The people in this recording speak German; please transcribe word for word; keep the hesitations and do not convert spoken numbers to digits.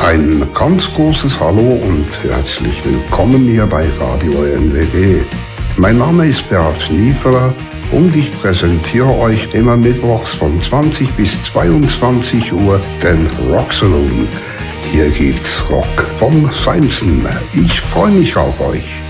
Ein ganz großes Hallo und herzlich willkommen hier bei Radio N W G. Mein Name ist Beat Nieferer und ich präsentiere euch immer mittwochs von zwanzig bis zweiundzwanzig Uhr den Rock Saloon. Hier gibt's Rock vom Feinsten. Ich freue mich auf euch.